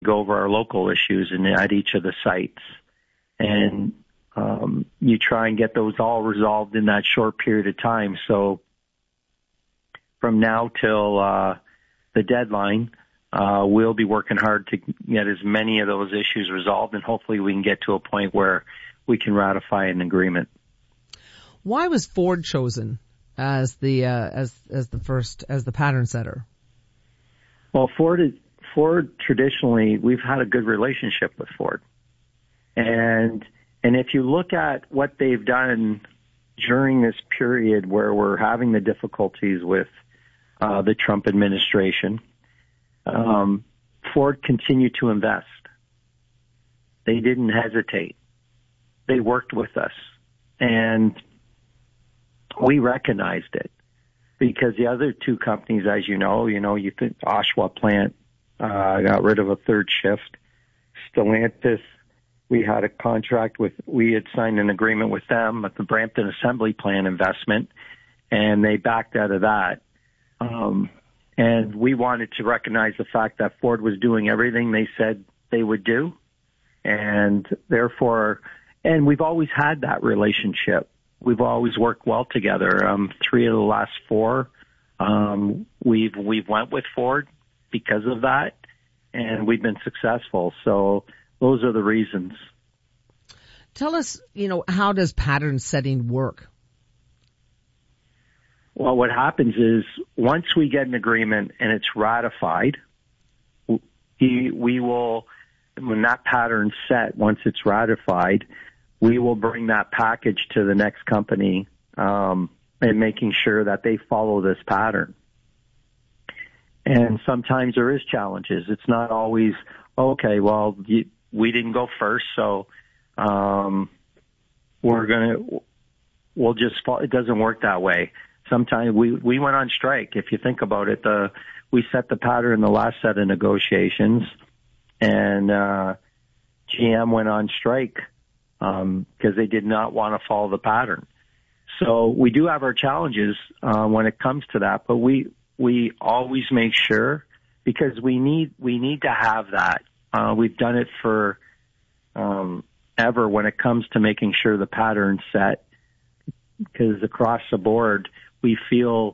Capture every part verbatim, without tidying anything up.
go over our local issues in, at each of the sites. And um, you try and get those all resolved in that short period of time. So from now till uh, the deadline, uh, we'll be working hard to get as many of those issues resolved, and hopefully we can get to a point where we can ratify an agreement. Why was Ford chosen as the uh, as as the first as the pattern setter? Well, Ford is, Ford traditionally, we've had a good relationship with Ford, and and if you look at what they've done during this period where we're having the difficulties with uh, the Trump administration, um, Ford continued to invest. They didn't hesitate. They worked with us, and we recognized it because the other two companies, as you know, you know, you think Oshawa plant uh, got rid of a third shift. Stellantis, we had a contract with, we had signed an agreement with them at the Brampton Assembly Plant investment, and they backed out of that. Um, and we wanted to recognize the fact that Ford was doing everything they said they would do, and therefore, and we've always had that relationship. We've always worked well together. Um, three of the last four, um, we've we've went with Ford because of that, and we've been successful. So those are the reasons. Tell us, you know, how does pattern setting work? Well, what happens is once we get an agreement and it's ratified, we, we will, when that pattern's set, once it's ratified, we will bring that package to the next company um, and making sure that they follow this pattern. And sometimes there is challenges. It's not always, okay, well, you, we didn't go first, so um, we're going to, we'll just follow. It doesn't work that way. Sometimes we, we went on strike. If you think about it, the, we set the pattern in the last set of negotiations, and uh, G M went on strike because um, they did not want to follow the pattern. So we do have our challenges uh, when it comes to that, but we we always make sure, because we need we need to have that. Uh, we've done it for um, ever when it comes to making sure the pattern's set, because across the board we feel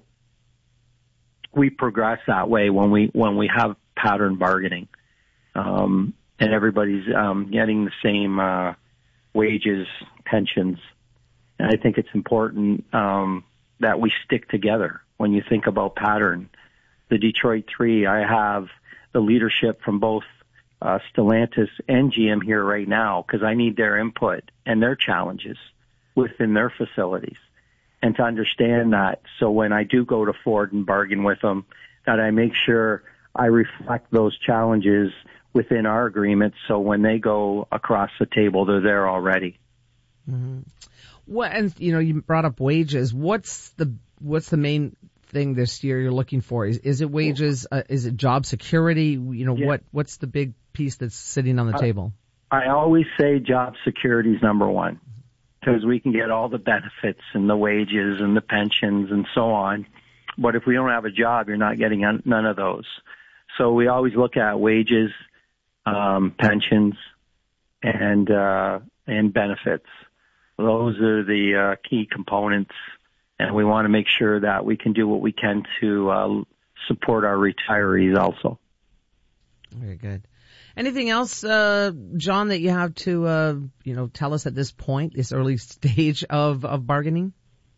we progress that way when we when we have pattern bargaining, um, and everybody's um, getting the same uh, wages, pensions. And I think it's important um, that we stick together when you think about pattern. The Detroit Three, I have the leadership from both uh, Stellantis and G M here right now because I need their input and their challenges within their facilities, and to understand that. So when I do go to Ford and bargain with them, that I make sure I reflect those challenges within our agreement, so when they go across the table, they're there already. Mm-hmm. What, and you know, you brought up wages. What's the what's the main thing this year you're looking for? Is is it wages? Uh, is it job security? You know, yeah. what what's the big piece that's sitting on the uh, table? I always say job security is number one, because we can get all the benefits and the wages and the pensions and so on. But if we don't have a job, you're not getting none of those. So we always look at wages, um, pensions, and uh, and benefits. Those are the uh, key components, and we want to make sure that we can do what we can to uh, support our retirees also. Very good. Anything else, uh, John, that you have to, uh, you know, tell us at this point, this early stage of, of bargaining?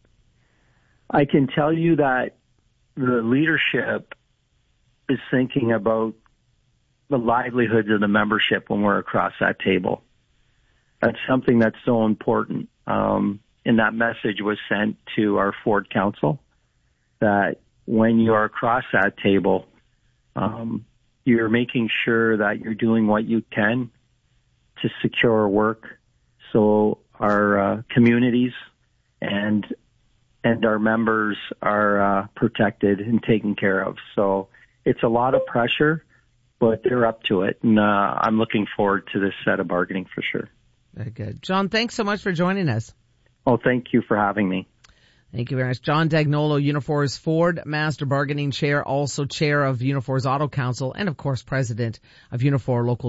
I can tell you that the leadership is thinking about the livelihoods of the membership when we're across that table. That's something that's so important. Um, and that message was sent to our Ford Council that when you're across that table, um, you're making sure that you're doing what you can to secure work so our uh, communities and and our members are uh, protected and taken care of. So it's a lot of pressure, but they're up to it. And uh, I'm looking forward to this set of bargaining for sure. Very good. John, thanks so much for joining us. Oh, thank you for having me. Thank you very much. John Dagnolo, Unifor's Ford Master Bargaining Chair, also Chair of Unifor's Auto Council, and of course President of Unifor Local